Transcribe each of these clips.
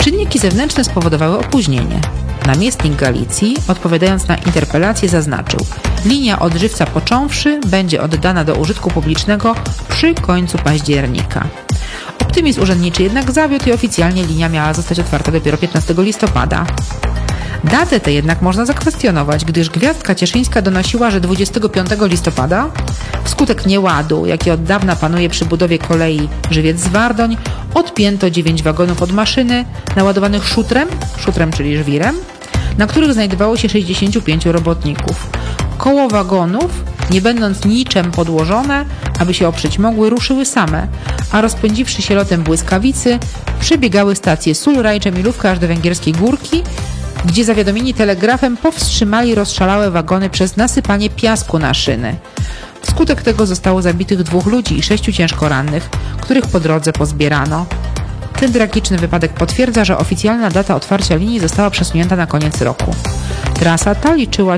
Czynniki zewnętrzne spowodowały opóźnienie. Namiestnik Galicji, odpowiadając na interpelację, zaznaczył: linia od Żywca począwszy będzie oddana do użytku publicznego przy końcu października. Optymizm urzędniczy jednak zawiódł i oficjalnie linia miała zostać otwarta dopiero 15 listopada. Datę tę jednak można zakwestionować, gdyż Gwiazdka Cieszyńska donosiła, że 25 listopada wskutek nieładu, jaki od dawna panuje przy budowie kolei Żywiec-Zwardoń, odpięto 9 wagonów od maszyny naładowanych szutrem czyli żwirem, na których znajdowało się 65 robotników. Koło wagonów, nie będąc niczym podłożone, aby się oprzeć mogły, ruszyły same, a rozpędziwszy się lotem błyskawicy, przebiegały stacje Sulraj, Milówka aż do Węgierskiej Górki, gdzie zawiadomieni telegrafem powstrzymali rozszalałe wagony przez nasypanie piasku na szyny. Wskutek tego zostało zabitych 2 ludzi i 6 ciężko rannych, których po drodze pozbierano. Ten tragiczny wypadek potwierdza, że oficjalna data otwarcia linii została przesunięta na koniec roku. Trasa ta liczyła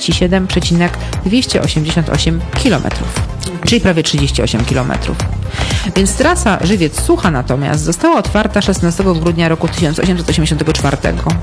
37,288 km, czyli prawie 38 km. Więc trasa Żywiec-Sucha natomiast została otwarta 16 grudnia roku 1884.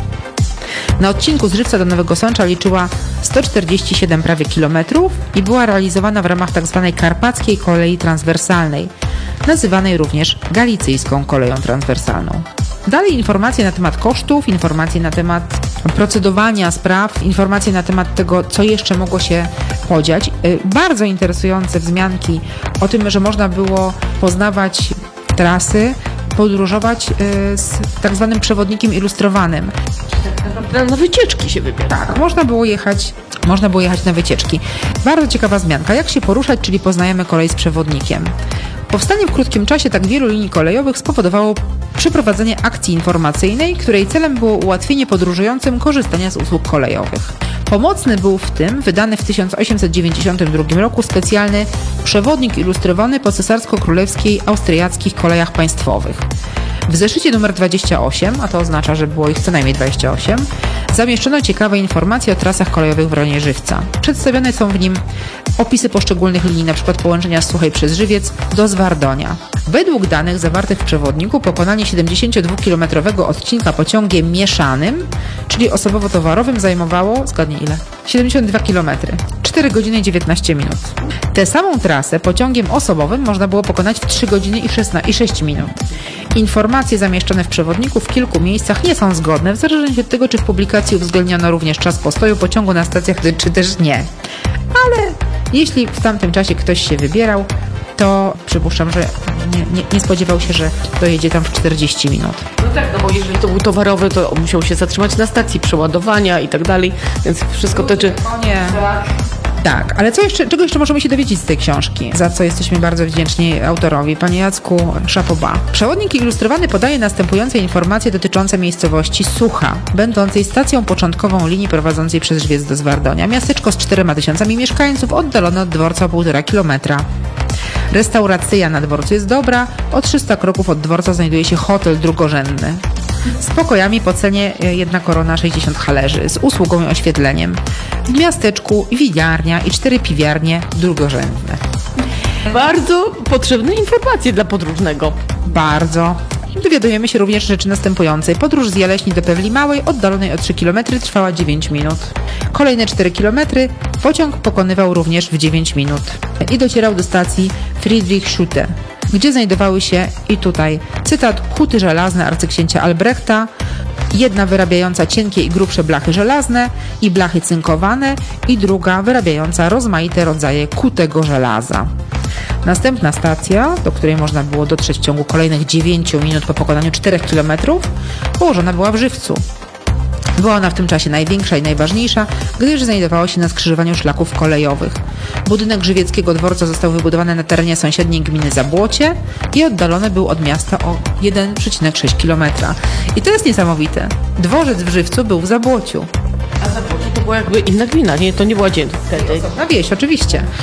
Na odcinku z Żywca do Nowego Sącza liczyła 147 prawie kilometrów i była realizowana w ramach tzw. Karpackiej Kolei Transwersalnej, nazywanej również Galicyjską Koleją Transwersalną. Dalej informacje na temat kosztów, informacje na temat procedowania spraw, informacje na temat tego, co jeszcze mogło się podziać. Bardzo interesujące wzmianki o tym, że można było poznawać trasy, podróżować z tak zwanym przewodnikiem ilustrowanym. Na wycieczki się wybiera. Tak, można było jechać na wycieczki. Bardzo ciekawa wzmianka. Jak się poruszać, czyli poznajemy kolej z przewodnikiem. Powstanie w krótkim czasie tak wielu linii kolejowych spowodowało przeprowadzenie akcji informacyjnej, której celem było ułatwienie podróżującym korzystania z usług kolejowych. Pomocny był w tym wydany w 1892 roku specjalny przewodnik ilustrowany po cesarsko-królewskiej austriackich kolejach państwowych. W zeszycie numer 28, a to oznacza, że było ich co najmniej 28, zamieszczono ciekawe informacje o trasach kolejowych w rejonie Żywca. Przedstawione są w nim opisy poszczególnych linii, np. połączenia z Suchej przez Żywiec do Zwardonia. Według danych zawartych w przewodniku pokonanie 72-kilometrowego odcinka pociągiem mieszanym, czyli osobowo-towarowym, zajmowało, zgadnij ile? 72 km. 4 godziny i 19 minut. Tę samą trasę pociągiem osobowym można było pokonać w 3 godziny i 6 minut. Informacje zamieszczone w przewodniku w kilku miejscach nie są zgodne, w zależności od tego, czy w publikacji uwzględniono również czas postoju pociągu na stacjach, czy też nie. Ale jeśli w tamtym czasie ktoś się wybierał, to przypuszczam, że nie spodziewał się, że dojedzie tam w 40 minut. No tak, no bo jeżeli to był towarowy, to musiał się zatrzymać na stacji przeładowania i tak dalej, więc wszystko to czy... Tak, ale czego jeszcze możemy się dowiedzieć z tej książki, za co jesteśmy bardzo wdzięczni autorowi, panie Jacku, chapeau bas. Przewodnik ilustrowany podaje następujące informacje dotyczące miejscowości Sucha, będącej stacją początkową linii prowadzącej przez Żywiec do Zwardonia. Miasteczko z 4000 mieszkańców, oddalone od dworca o 1,5 kilometra. Restauracja na dworcu jest dobra, o 300 kroków od dworca znajduje się hotel drugorzędny. Z pokojami po cenie 1 korona 60 halerzy, z usługą i oświetleniem. W miasteczku winiarnia i 4 piwiarnie drugorzędne. Bardzo potrzebne informacje dla podróżnego. Bardzo. Dowiadujemy się również rzeczy następującej. Podróż z Jeleśni do Pewli Małej, oddalonej o 3 km, trwała 9 minut. Kolejne 4 km pociąg pokonywał również w 9 minut i docierał do stacji Friedrichshutte, gdzie znajdowały się, i tutaj cytat, huty żelazne arcyksięcia Albrechta, jedna wyrabiająca cienkie i grubsze blachy żelazne i blachy cynkowane i druga wyrabiająca rozmaite rodzaje kutego żelaza. Następna stacja, do której można było dotrzeć w ciągu kolejnych 9 minut po pokonaniu 4 km, położona była w Żywcu. Była ona w tym czasie największa i najważniejsza, gdyż znajdowała się na skrzyżowaniu szlaków kolejowych. Budynek żywieckiego dworca został wybudowany na terenie sąsiedniej gminy Zabłocie i oddalony był od miasta o 1,6 km. I to jest niesamowite. Dworzec w Żywcu był w Zabłociu. A Zabłocie to była jakby inna gmina, nie? To nie była dzień wtedy. Na wieś, oczywiście.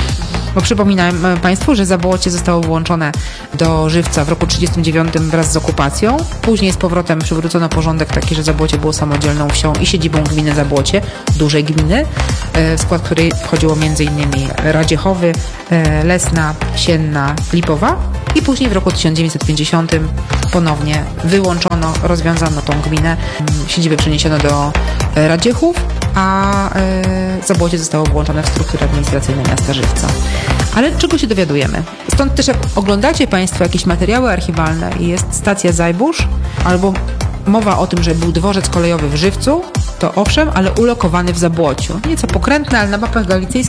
Bo przypominam Państwu, że Zabłocie zostało włączone do Żywca w roku 1939 wraz z okupacją. Później z powrotem przywrócono porządek taki, że Zabłocie było samodzielną wsią i siedzibą gminy Zabłocie, dużej gminy, w skład której wchodziło m.in. Radziechowy, Lesna, Sienna, Lipowa. I później w roku 1950 ponownie wyłączono, rozwiązano tą gminę. Siedzibę przeniesiono do Radziechów, a Zabłocie zostało włączone w struktury administracyjne miasta Żywca. Ale czego się dowiadujemy? Stąd też jak oglądacie Państwo jakieś materiały archiwalne i jest stacja Zajbusz, albo mowa o tym, że był dworzec kolejowy w Żywcu, to owszem, ale ulokowany w Zabłociu. Nieco pokrętne, ale na mapach galicyjskich